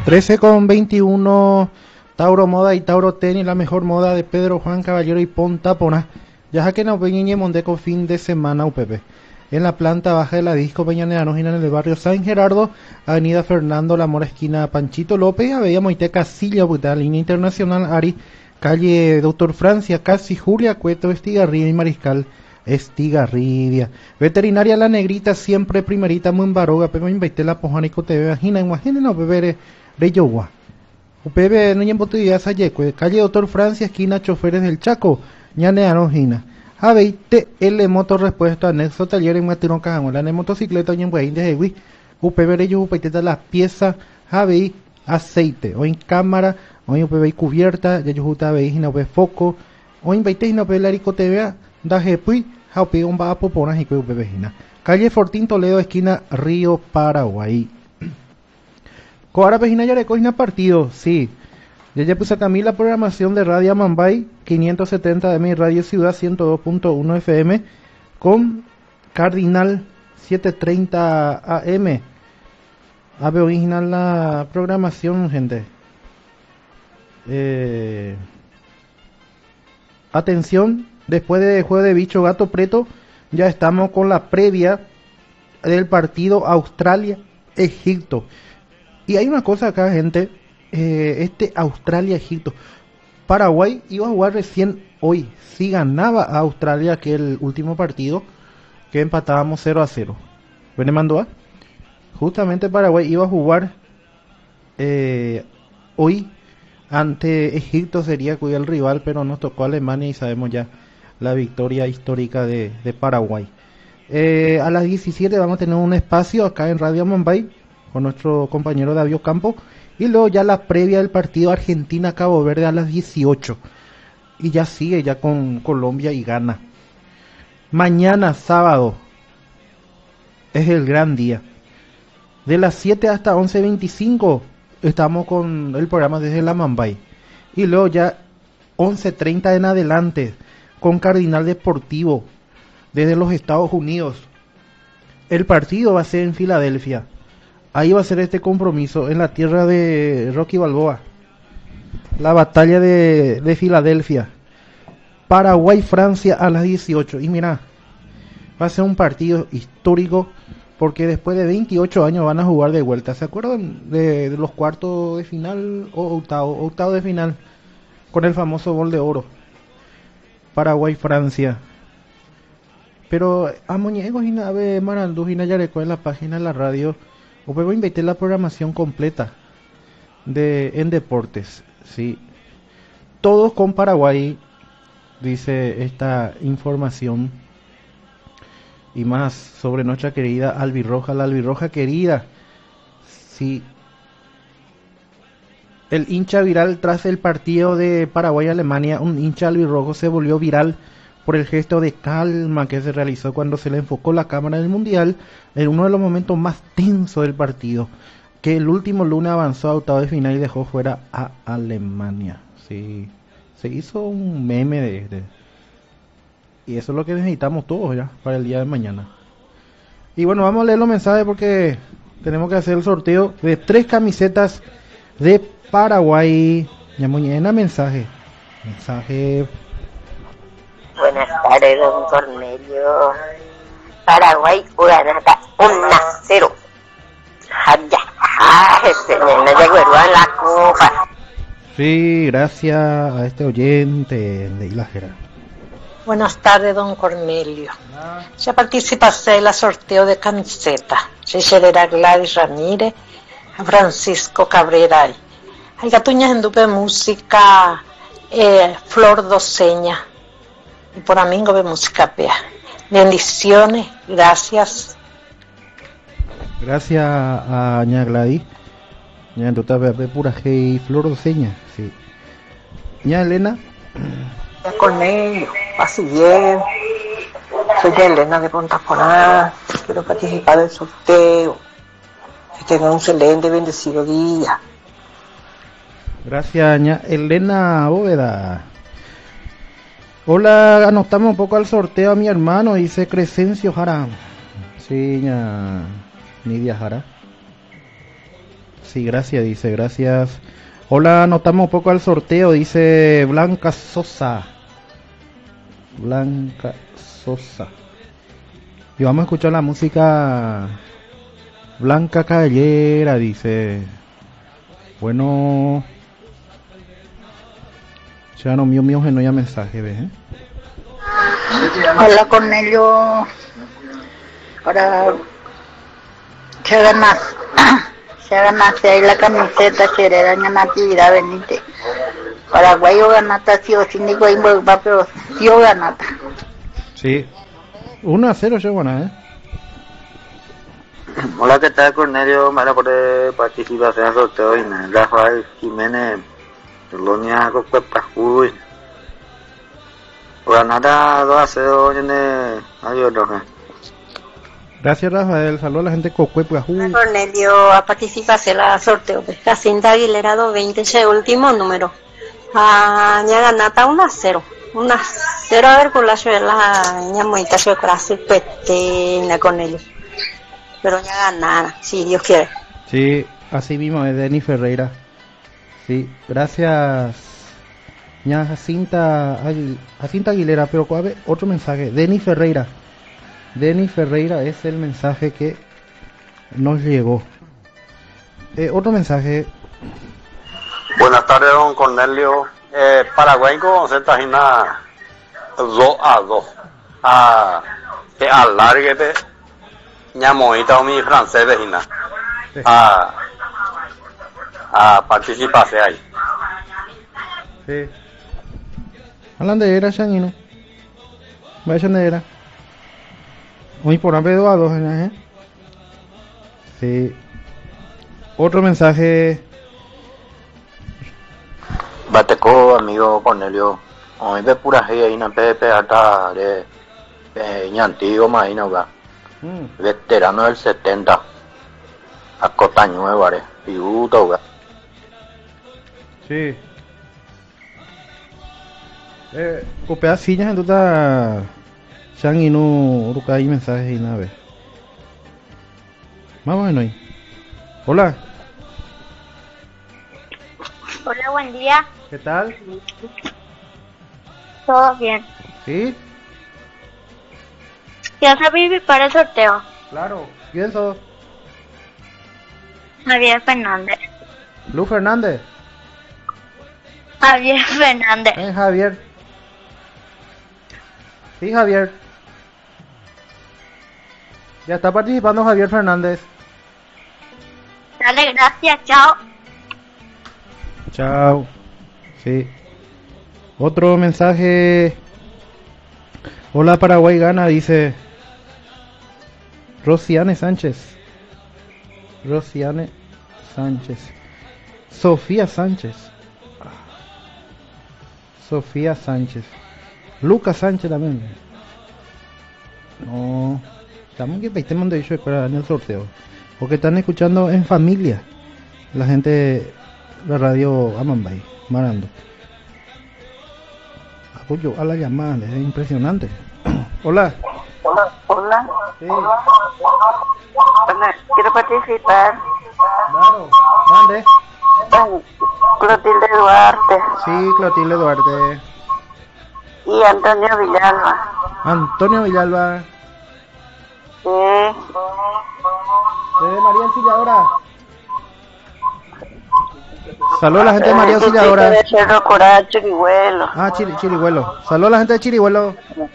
13:21, Tauro Moda y Tauro Tenis, la mejor moda de Pedro Juan Caballero y Pontapona. Ya que nos ven y Mondeco fin de semana UPP. En la planta baja de la disco Peñanera Nojina en el barrio San Gerardo, avenida Fernando La Mora, esquina Panchito López, avenida Moité Casilla, línea internacional Ari, calle Doctor Francia, casi Julia Cueto, Estigarribia y Mariscal Estigarribia. Veterinaria La Negrita, siempre primerita, Mumbaroga, Pepe Invaité La Pojanico TV, Vagina, Imaginen, no beber de Yogua. UPB no hay embotellada Sayeque, calle Doctor Francia, esquina Choferes del Chaco, Ñane Arojina. Aveite L moto respuesta anexo taller en Matirón Cajamola en motocicleta y en Bueín de Hewi. UPB ellos upaiteta las piezas ABI aceite o en cámara o en UPB cubierta ya yo juta ABI no ve foco o en baite no ve larico TV da jepui jaupi un ba popona y UPB hina. Calle Fortín Toledo esquina Río Paraguay. Coara Pejina ya recogina partido, sí. Ya puse acá a mí la programación de Radio Mambay 570 de mi Radio Ciudad 102.1 FM con Cardinal 730 AM. Ave original la programación, gente. Atención, después de Juego de Bicho Gato Preto, ya estamos con la previa del partido Australia-Egipto. Y hay una cosa acá, gente. Australia-Egipto. Paraguay iba a jugar recién hoy. Si ganaba a Australia aquel último partido, que empatábamos 0-0. ¿Ven, Mandoa? Justamente Paraguay iba a jugar hoy ante Egipto, sería cuya el rival, pero nos tocó Alemania y sabemos ya la victoria histórica de Paraguay. A las 17 vamos a tener un espacio acá en Radio Mumbai con nuestro compañero David Ocampo. Y luego ya la previa del partido Argentina-Cabo Verde a las 18. Y ya sigue ya con Colombia y Ghana. Mañana sábado es el gran día. De las 7 hasta 11:25 estamos con el programa desde la Mambay. Y luego ya 11:30 en adelante con Cardinal Deportivo desde los Estados Unidos. El partido va a ser en Filadelfia. Ahí va a ser este compromiso en la tierra de Rocky Balboa. La batalla de Filadelfia. Paraguay-Francia a las 18. Y mira, va a ser un partido histórico porque después de 28 años van a jugar de vuelta. ¿Se acuerdan de los cuartos de final o octavo de final? Con el famoso gol de oro. Paraguay-Francia. Pero a Moñegos y Nave Marandú y Nayareco en la página de la radio. O puedo invitar la programación completa en deportes, sí. Todos con Paraguay, dice esta información. Y más sobre nuestra querida Albirroja, la Albirroja querida. Sí. El hincha viral tras el partido de Paraguay-Alemania, un hincha albirrojo se volvió viral por el gesto de calma que se realizó cuando se le enfocó la cámara del Mundial en uno de los momentos más tensos del partido, que el último lunes avanzó a octavos de final y dejó fuera a Alemania. Sí, se hizo un meme y eso es lo que necesitamos todos ya para el día de mañana. Y bueno, vamos a leer los mensajes porque tenemos que hacer el sorteo de 3 camisetas de Paraguay. Ya mañana mensaje. Buenas tardes, don Cornelio. Paraguay ganata 1-0. No llegó en la copa. Sí, gracias a este oyente de Ilajera. Buenas tardes, don Cornelio. Ya participaste en el sorteo de camiseta. Era Gladys Ramírez, Francisco Cabrera. Hay gatuñas en dupe música, Flor Doceña. Y por amigo de música pea. Bendiciones, gracias. Gracias a ña Gladys. ña Tuta pura y Flor Doceña, sí. ña Elena. Cornelio, así bien. Soy Elena de Pontaponá. Quiero participar del sorteo. Que tengan un excelente bendecido día. Gracias, ña Elena Bóveda. Hola, anotamos un poco al sorteo a mi hermano, dice Crescencio Jara. Sí, ña Nidia Jara. Sí, gracias, dice, gracias. Hola, anotamos un poco al sorteo, dice Blanca Sosa. Blanca Sosa. Y vamos a escuchar la música Blanca Caballera, dice. Bueno. Ya no mío que no haya mensaje, ¿ves? Hola Cornelio. Ahora se ganaste ahí la camiseta Cherera en Natividad Benítez. Paraguay o ganata sí o sí ni güey va pero sí o ganata. Sí. 1-0 llegó a Hola, ¿qué tal, Cornelio? Mara por participar en el sorteo y Rafael Jiménez, Colonia Cocuepajuy. Ganada 2-0 en Avión. Gracias, Rafael. Saludos a la gente de Cocuepajuy. Hola, Cornelio, a participar en el sorteo. Jacinta Aguilera 220, ese último número. Ya ganata 1-0. 1-0 a ver con la ñamoita su clase peteña Cornelio. Pero ya ganada, si Dios quiere. Sí, así mismo es Denny Ferreira. Sí, gracias. Ya Jacinta Aguilera, pero a ver, otro mensaje. Denny Ferreira. Denny Ferreira es el mensaje que nos llegó. Otro mensaje. Buenas tardes, don Cornelio. Paraguay con Zetagina 2-2. Que alárguete. Ñamoita o mi francés de Gina. A participarse ahí. Sí. Hablan de era, Chanino. Vayan de era. Hoy por hambre 2-2, ¿eh? Sí. Otro mensaje. Bateco, amigo Cornelio. Hoy ve pura gente ahí en Pepe hasta de antiguo más va. Veterano del 70. A Cota Nueva, Pibuto, va. Sí. Copia sillas en toda Chan y no hay mensajes y nada. Vamos a ver. Hola. Hola, buen día. ¿Qué tal? Todo bien. ¿Sí? ¿Ya sabes para el sorteo? Claro. ¿Quién sos? Javier Fernández. Luz Fernández. Javier Fernández. Javier. Sí, Javier. Ya está participando Javier Fernández. Dale, gracias, chao. Chao. Sí. Otro mensaje. Hola, Paraguay gana, dice Rosiane Sánchez. Rosiane Sánchez. Sofía Sánchez. Sofía Sánchez. Lucas Sánchez también. No. También que estemos de hecho en el sorteo. Porque están escuchando en familia. La gente de la radio Amambay, Marando. Apoyo a la llamada, es impresionante. Hola. Hola. Sí. Hola, quiero participar. Claro. ¿Dónde? Clotilde Duarte. Sí, Clotilde Duarte. Y Antonio Villalba. Antonio Villalba. Sí. María Auxiliadora. Saludos a la gente de María Auxiliadora. De Cerro Corá, Chirihuelo. Chirihuelo. Saludos a la gente de Chirihuelo.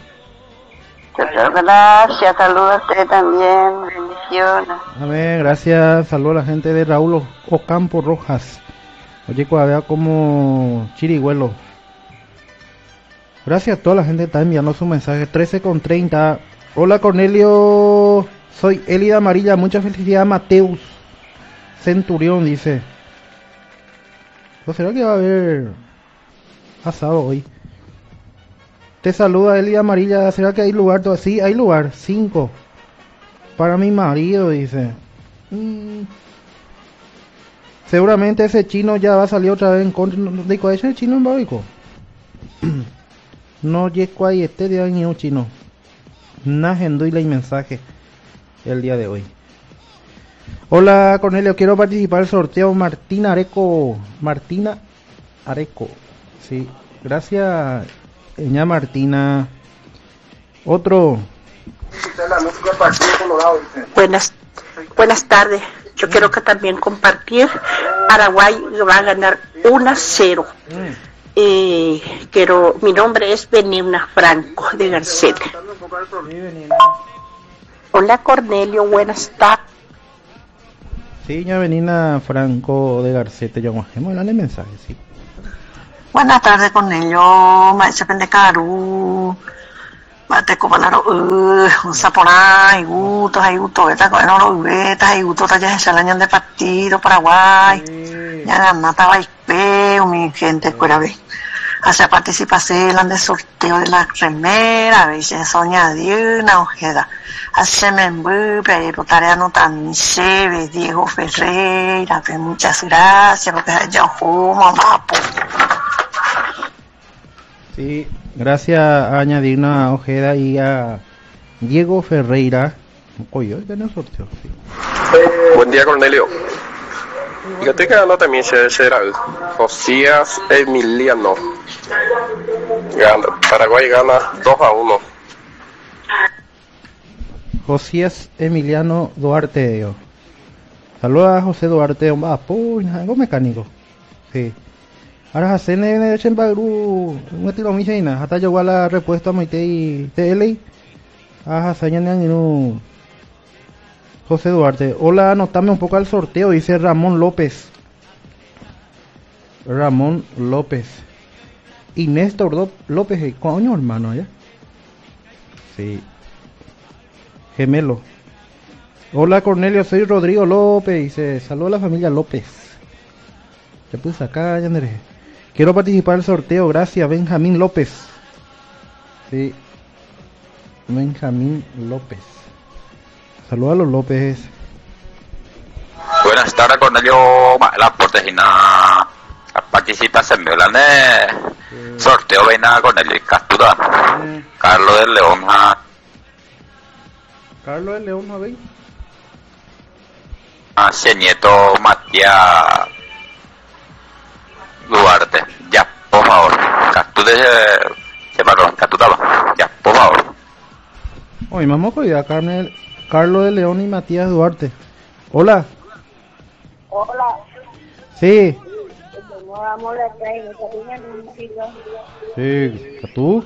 Gracias, saludos a usted también. Bendiciones. Amén, gracias. Saludos a la gente de Raúl Ocampo Rojas. Oye, vea como Chirihuelo. Gracias a toda la gente que está enviando su mensaje. 13:30. Hola Cornelio, soy Elida Amarilla. Mucha felicidad, Mateus Centurión, dice. ¿O será que va a haber asado hoy? Te saluda Elida Amarilla. ¿Será que hay lugar? Sí, hay lugar. 5 para mi marido, dice. Seguramente ese chino ya va a salir otra vez en contra. ¿Digo ese chino en Babico? No llegó ahí este día ni un chino. Nagendui la mensaje el día de hoy. Hola Cornelio, quiero participar del sorteo. Martina Areco. Sí, gracias, ña Martina. Otro. Buenas tardes. Yo quiero que también compartir. Paraguay va a ganar 1-0. Mi nombre es Benigna Franco de Garcete. Hola Cornelio, buenas tardes. Sí, ña Benigna Franco de Garcete, yo hemos el mensaje, sí. Buenas tardes Cornelio, maestra Pendecaru. Mate copanaro, Saponá, Iguto, esta cosa no esta Iguto, tallas de año de partido Paraguay, ya ganata Baipeo, mi gente, fuera ve. Hacia participación de sorteo de la remera, a veces soña de una ojeda. Hace membre, Rotariano Tanche, Diego Ferreira, muchas gracias, porque ya fumo, mapo. Sí, gracias a Añadirna Ojeda y a Diego Ferreira. Oye, hoy ganó el sorteo. Sí. Buen día, Cornelio. Fíjate que ganó también será Josías Emiliano. Paraguay gana 2-1. Josías Emiliano Duarte. Saludos a José Duarte, algo mecánico. Sí. Ahora hacen en Chembagru un estilo miseina, hasta llegó a la respuesta a Maite y TL. José Duarte. Hola, anotame un poco al sorteo, dice Ramón López. Y Néstor López, coño hermano allá. Sí. Gemelo. Hola Cornelio, soy Rodrigo López, dice, saludos a la familia López. Ya puse acá, ya Andrés. Quiero participar del sorteo, gracias, Benjamín López. Sí. Benjamín López. Saludos a los López. Buenas tardes, Cornelio. La portejina participación en el sorteo ven a Cornelio Castura. Carlos del León. Carlos del León, a ver. Nieto Matías Duarte, ya, por favor. Captúralo, ya, por favor. Oye, vamos a cuidar, Carlos de León y Matías Duarte. Hola. Hola. Sí. Sí, ¿tú?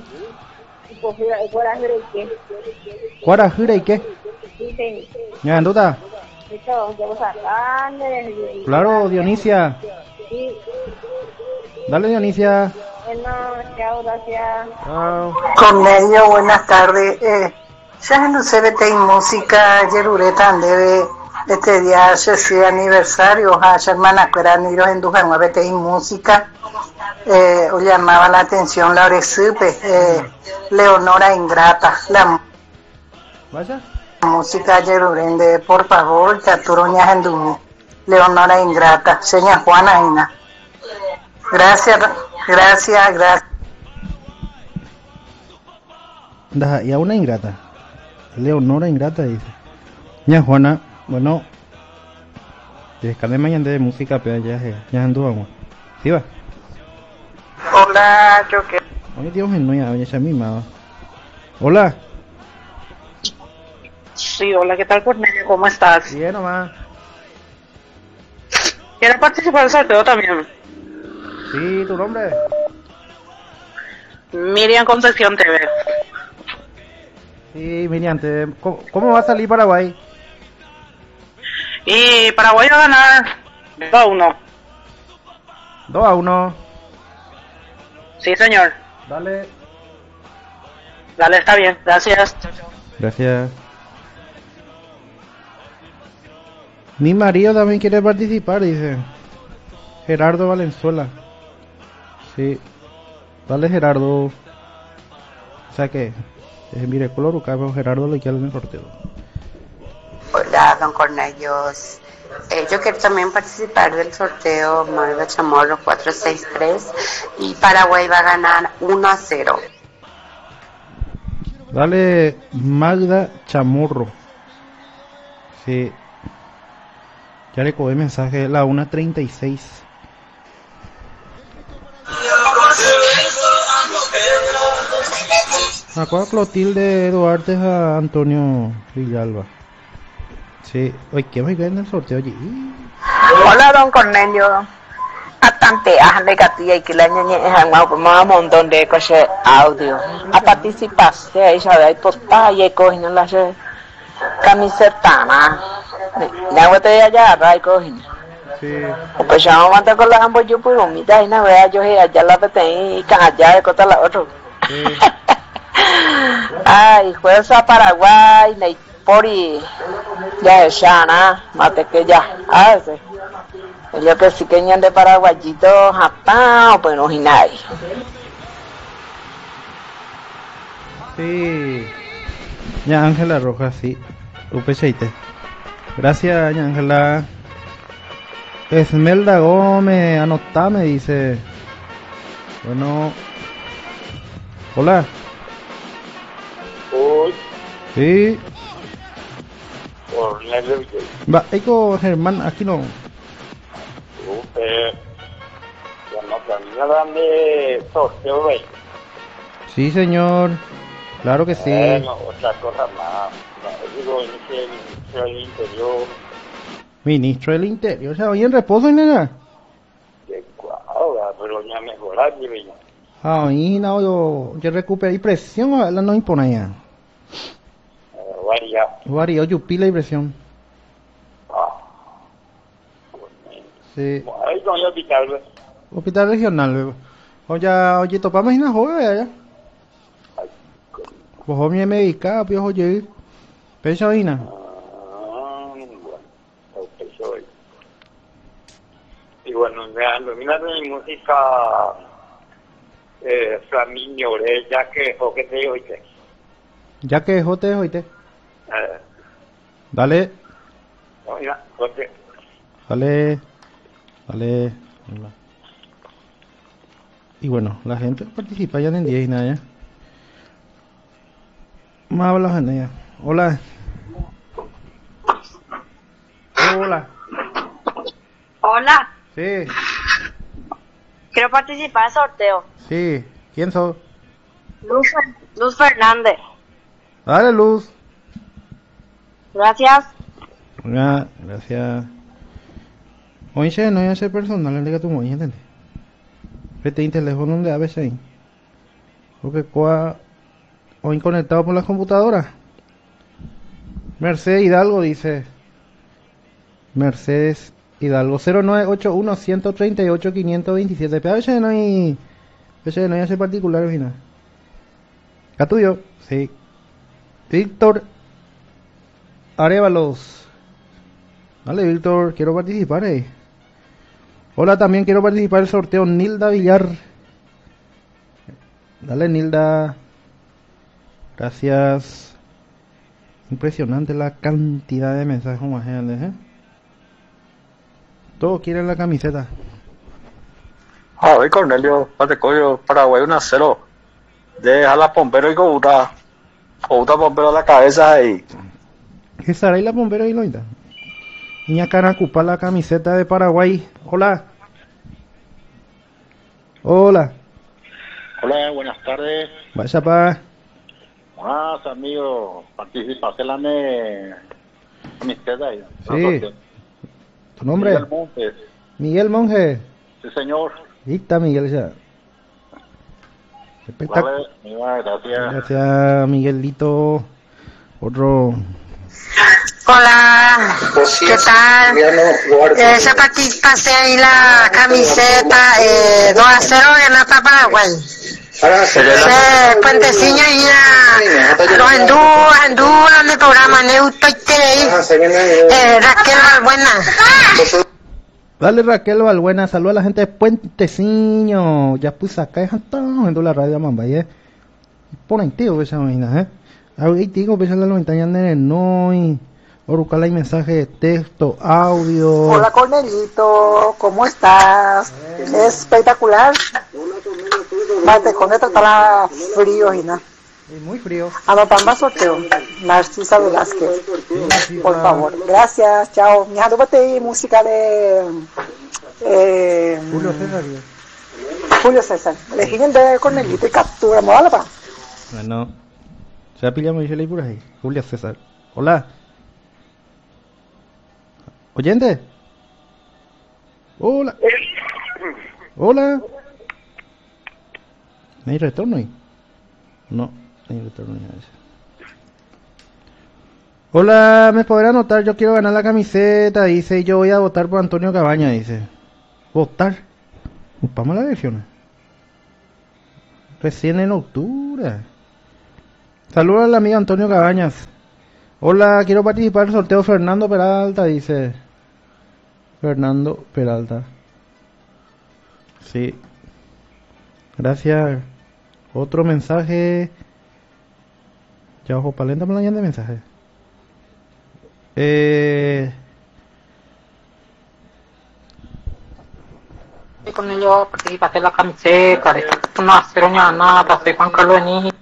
¿Cuarajira y qué? Sí. ¿Ya, Anduta? Claro, Dionisia. Sí. Dale, Dionisia. Bueno, chao, gracias. Chao. Cornelio, buenas tardes. Ya no se vete en música, Yerureta, debe este día se aniversario, a hermana que eran iros en Dujan, vete en música. O llamaba la atención la Oresupe, Leonora Ingrata, la ¿Vaya? música Yerurende, por favor, Caturoñas en Dumi, Leonora Ingrata, seña Juana Ina. Gracias. Y a una ingrata. Leonora Ingrata dice. Ya Juana, bueno. Descargué mañana de música, pero ya anduvo. ¿Sí va? Hola, yo que. Oye, Dios mío, ya misma. Hola. Sí, hola, ¿qué tal, Cornelio? ¿Cómo estás? Bien, nomás. ¿Quieres participar del sorteo también? Sí, ¿tu nombre? Miriam Concepción TV. Sí, Miriam, ¿cómo va a salir Paraguay? Y Paraguay va a ganar 2-1. 2-1. Sí, señor. Dale, está bien, gracias. Gracias. Mi marido también quiere participar, dice Gerardo Valenzuela. Sí. Dale, Gerardo. O sea que mire, color acá, pero Gerardo le quiere el sorteo. Hola, don Cornelius. Yo quiero también participar del sorteo Magda Chamorro 463 y Paraguay va a ganar 1-0. Dale, Magda Chamorro. Sí. Ya le cogí mensaje, la 1:36. Acá Clotilde Duarte a Antonio Villalba. Sí, oye, ¿qué va a en el sorteo allí? Hola, don Cornelio. Atante, negativa y que la ñañe es un montón de cosas audio. A participarse, ahí ya hay postal y cogen en las camisetas. Ya voy a allá, ahí cogen. Sí. Pues ya vamos a estar con las ambos yo por humildad y no vea yo allá la petén y allá de contra la otra. Sí. Ay, juez a Paraguay, Neipori, ya es Shana, mate que ya, sí. Yo que sí que ñan de paraguayito, japán, pues no hinay. Sí. Ya Ángela Rojas, sí. Upecheite. Gracias, ya Ángela. Esmelda Gómez, anotame, dice. Bueno. Hola. Uy, Sí. Cornelio, Va, Eco Germán, aquí no. usted, ya no termina de sorteo, ¿veis? Sí, señor. Claro que sí. Bueno, otra cosa más. No, digo, el ministro del Interior, Ministro del Interior, o sea, hoy en reposo, nena. de cuadra, pero ya mejorar, ¿veis? Ahí no, yo recuperé presión, a la no impone ya. Vaya, Varía, yo pila y presión. Sí. ahí no hay hospital, ¿ves? Hospital regional, oye, topamos una joven allá. Pues hombre médica, pues oye, pecho ina. Bueno, ok, soy. Y bueno, mira mi música, Flaminio, ya que, o que te oíste. Ya que jote, oíste. Dale, Mira, jote. dale. Y bueno, la gente participa ya en 10 y nada ya. Más habla gente ya. Hola. Hola. Hola, Sí, quiero participar del sorteo. sí. ¿Quién sos? Luz Fernández. Dale, Luz. Gracias. Ya, gracias. Oye, no voy a ser personal, le diga tu moña, ¿entendés? Vete en teléfono donde a ahí. Porque hoy conectado por las computadoras. Mercedes Hidalgo dice. Mercedes Hidalgo 0981 138 527. Pero a veces no hay ese particular al final. ¿Acá tuyo? Sí. Víctor Arévalos. Dale, Víctor, quiero participar ahí. Hola, también quiero participar del sorteo. Nilda Villar. Dale, Nilda. Gracias. Impresionante la cantidad de mensajes más grandes, ¿eh? Todos quieren la camiseta. Hoy Cornelio, Patecoyo, Paraguay 1-0. Deja la Pompero y Couta. Couta Pompero a la cabeza ahí. ¿Qué será ahí la bombera y loita? Niña Canacupa, la camiseta de Paraguay. Hola. Hola. Hola, buenas tardes. Vaya pa. Más amigos, participaste en la camiseta ahí. Sí. ¿Tu nombre? Miguel Montes. Miguel Monje. Sí, señor. Ahí está Miguel ya. Vale, gracias. Gracias, Miguelito. Otro. Hola, ¿qué tal? Esa participación ahí la camiseta 2-0 en la Paraguay. Puentecillo y los andúan en el programa Neuto Raquel Balbuena. Dale, Raquel Balbuena, saluda a la gente de Puenteciño. Ya puse acá, en la radio Mambay, Pon ahí, tío, esa vaina, ahí, tío, pues la montaña de Noy. Orucala y mensaje de texto, audio. Hola Cornelito, ¿cómo estás? Espectacular. Mate, con esto está frío y nada. Es muy frío. Anotando sorteo. Narcisa Velázquez. Por favor. Gracias. Chao. Me botei música de Julio César. Julio César. Le siguen de Cornelito y captura. ¿Moda pa? Bueno. Ya pillamos y por ahí. Julio César. Hola. ¿Oyente? Hola. Hola. ¿No hay retorno ahí? No, no hay retorno ahí. Hola, ¿me podrá anotar? Yo quiero ganar la camiseta, dice, y yo voy a votar por Antonio Cabaña, dice. ¿Votar? Vamos a las elecciones. Recién en octubre. Saludos al amigo Antonio Cabañas. Hola, quiero participar del sorteo Fernando Peralta, dice. Fernando Peralta. Sí. Gracias. Otro mensaje. Ya ojo palenta me la de mensaje. Y con ello participaste en la camiseta de 1-0 nada, soy Juan Carlos Benítez.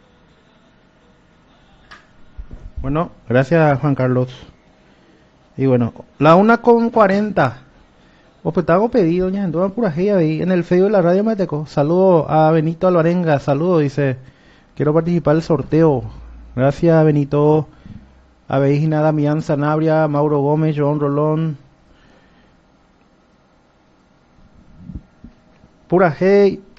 Bueno, gracias Juan Carlos. Y bueno, la 1:40. Pues te hago pedido, ya, entonces pura gente ahí en el Facebook de la radio Meteco. Saludo a Benito Alvarenga, saludo, dice, quiero participar del sorteo. Gracias Benito, a Beigina, Damián Sanabria, Mauro Gómez, Joan Rolón. Pura hey.